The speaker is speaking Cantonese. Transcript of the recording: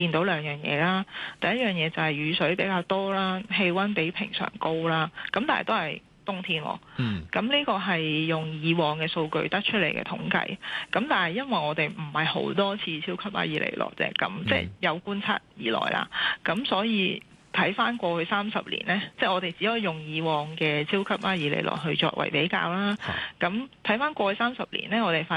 見到兩樣嘢啦。第一樣嘢就係雨水比較多啦，氣温比平常高啦，咁但係都係冬天喎。咁呢個係用以往嘅數據得出嚟嘅統計。咁但係因為我哋唔係好多次超級厄爾尼諾啫，咁即係有觀察以來啦，咁所以睇翻過去30年呢，即係我哋只可以用以往嘅超級厄爾尼諾去作為比較啦。咁睇翻過去30年呢，我哋發